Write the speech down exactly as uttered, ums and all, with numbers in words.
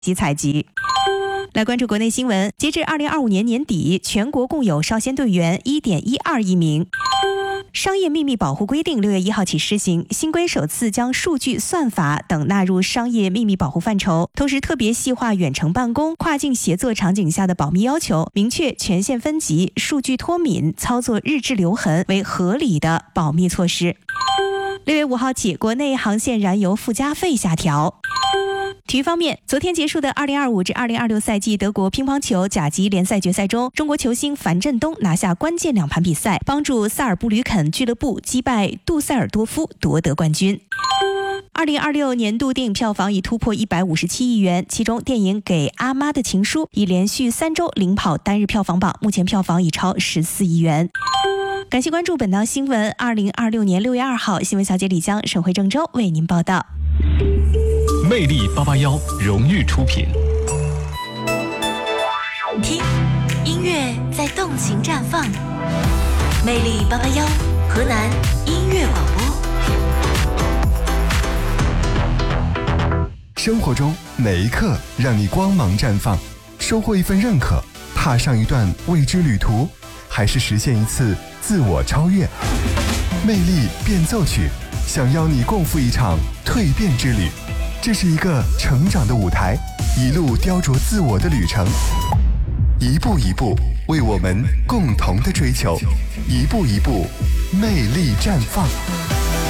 及采集。来关注国内新闻，截至二零二五年年底，全国共有少先队员 一点一二亿名。商业秘密保护规定六月一号起施行，新规首次将数据算法等纳入商业秘密保护范畴，同时特别细化远程办公、跨境协作场景下的保密要求，明确权限分级、数据脱敏、操作日志留痕为合理的保密措施。六月五号起，国内航线燃油附加费下调。体育方面，昨天结束的二零二五至二零二六赛季德国乒乓球甲级联赛决赛中，中国球星樊振东拿下关键两盘比赛，帮助萨尔布吕肯俱乐部击败杜塞尔多夫夺得冠军。二零二六年度电影票房已突破一百五十七亿元，其中电影《给阿妈的情书》已连续三周领跑单日票房榜，目前票房已超十四亿元。感谢关注本档新闻。二零二六年六月二号，新闻小姐李江、沈慧郑州为您报道。 魅力八八幺荣誉出品。 听，音乐在动情绽放。魅力八八幺，河南音乐广播。生活中每一刻让你光芒绽放，收获一份认可，踏上一段未知旅途，还是实现一次自我超越？魅力变奏曲，想邀你共赴一场蜕变之旅。这是一个成长的舞台，一路雕琢自我的旅程，一步一步为我们共同的追求，一步一步魅力绽放。